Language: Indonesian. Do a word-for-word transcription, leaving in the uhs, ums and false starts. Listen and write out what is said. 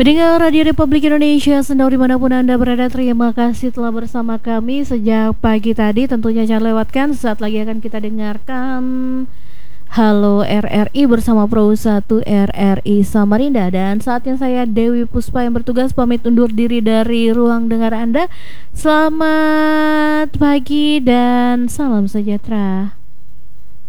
Pendengar Radio Republik Indonesia sejauh dimanapun Anda berada, terima kasih telah bersama kami sejak pagi tadi. Tentunya jangan lewatkan, saat lagi akan kita dengarkan Halo R R I bersama Pro satu R R I Samarinda. Dan saatnya saya Dewi Puspa yang bertugas pamit undur diri dari ruang dengar Anda. Selamat pagi dan salam sejahtera.